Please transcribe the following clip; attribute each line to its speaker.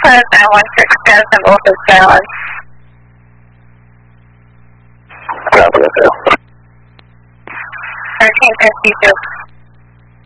Speaker 1: because I want to extend some open salad. 1352.